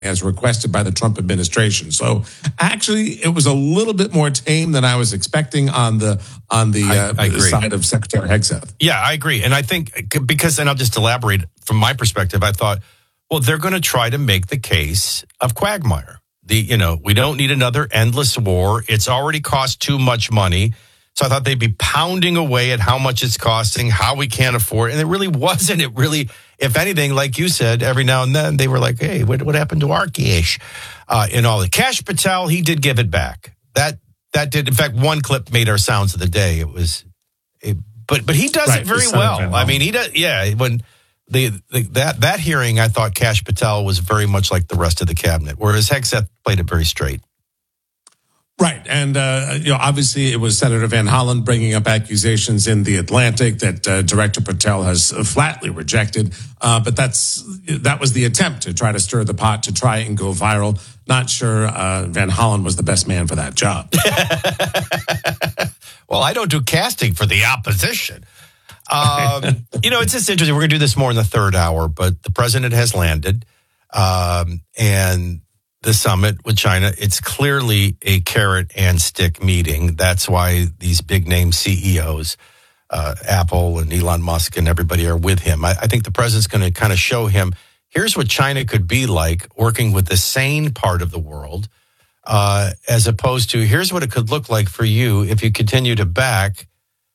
as requested by the Trump administration. So actually, it was a little bit more tame than I was expecting on the side of Secretary Hegseth. Yeah, I agree. And I think because, and I'll just elaborate from my perspective, I thought, well, they're going to try to make the case of Quagmire. We don't need another endless war. It's already cost too much money. So I thought they'd be pounding away at how much it's costing, how we can't afford it. And it really wasn't. It really, if anything, like you said, every now and then they were like, hey, what happened to our cash? And all that. Kash Patel, he did give it back. That did. In fact, one clip made our sounds of the day. But he does it very well. I mean, he does. Yeah. When that hearing, I thought Kash Patel was very much like the rest of the cabinet, whereas Hegseth played it very straight. Right. And, obviously it was Senator Van Hollen bringing up accusations in The Atlantic that Director Patel has flatly rejected. But that was the attempt to try to stir the pot to try and go viral. Not sure Van Hollen was the best man for that job. Well, I don't do casting for the opposition. It's just interesting. We're going to do this more in the third hour, but the president has landed. And the summit with China, it's clearly a carrot and stick meeting. That's why these big name CEOs, Apple and Elon Musk and everybody are with him. I think the president's going to kind of show him, here's what China could be like working with the sane part of the world, as opposed to here's what it could look like for you if you continue to back,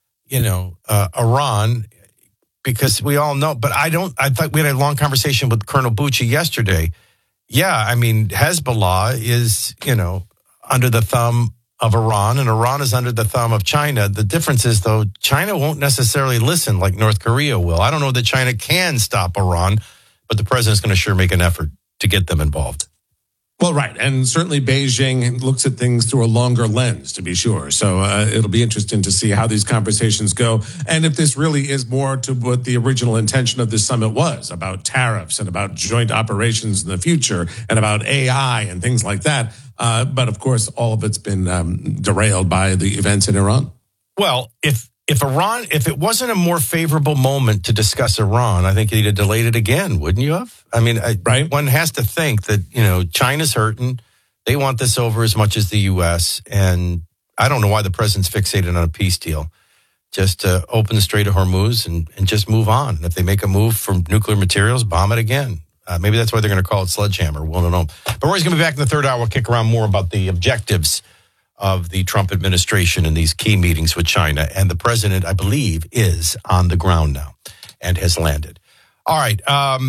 Iran, because we all know, but I thought we had a long conversation with Colonel Bucci yesterday. Yeah, I mean, Hezbollah is, under the thumb of Iran, and Iran is under the thumb of China. The difference is, though, China won't necessarily listen like North Korea will. I don't know that China can stop Iran, but the president's going to sure make an effort to get them involved. Well, right. And certainly Beijing looks at things through a longer lens, to be sure. So it'll be interesting to see how these conversations go. And if this really is more to what the original intention of this summit was, about tariffs and about joint operations in the future and about AI and things like that. But of course, all of it's been derailed by the events in Iran. Well, if it wasn't a more favorable moment to discuss Iran, I think you'd have delayed it again, wouldn't you have? I mean, right? One has to think that, China's hurting. They want this over as much as the U.S. And I don't know why the president's fixated on a peace deal. Just open the Strait of Hormuz and just move on. And if they make a move from nuclear materials, bomb it again. Maybe that's why they're going to call it sledgehammer. We don't know. But Roy's going to be back in the third hour. We'll kick around more about the objectives of the Trump administration in these key meetings with China. And the president, I believe, is on the ground now and has landed. All right.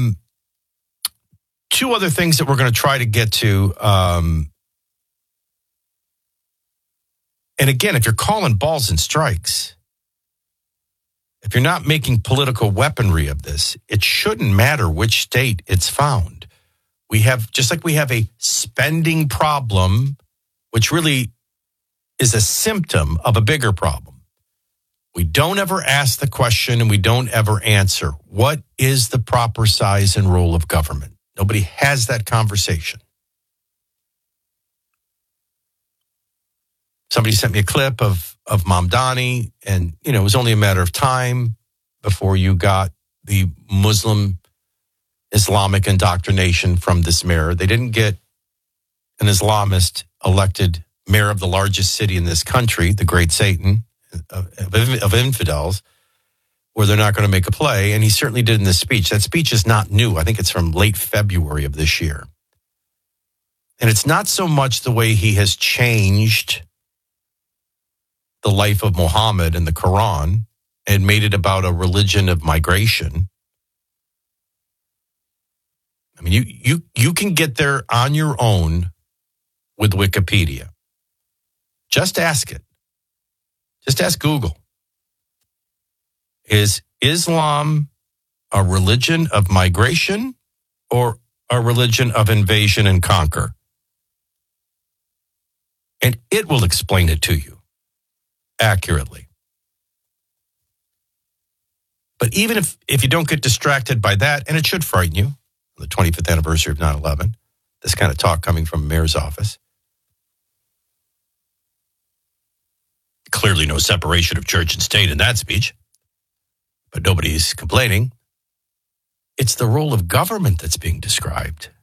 Two other things that we're going to try to get to. And again, if you're calling balls and strikes, if you're not making political weaponry of this, it shouldn't matter which state it's found. We have, just like we have a spending problem, which really is a symptom of a bigger problem. We don't ever ask the question and we don't ever answer. What is the proper size and role of government? Nobody has that conversation. Somebody sent me a clip of Mamdani, and, it was only a matter of time before you got the Muslim Islamic indoctrination from this mayor. They didn't get an Islamist elected mayor of the largest city in this country, the great Satan of infidels, where they're not going to make a play. And he certainly did in this speech. That speech is not new. I think it's from late February of this year. And it's not so much the way he has changed the life of Muhammad and the Quran and made it about a religion of migration. I mean, you can get there on your own with Wikipedia. Just ask it. Just ask Google. Is Islam a religion of migration or a religion of invasion and conquer? And it will explain it to you accurately. But even if you don't get distracted by that, and it should frighten you, the 25th anniversary of 9/11, this kind of talk coming from a mayor's office. Clearly no separation of church and state in that speech, but nobody's complaining. It's the role of government that's being described.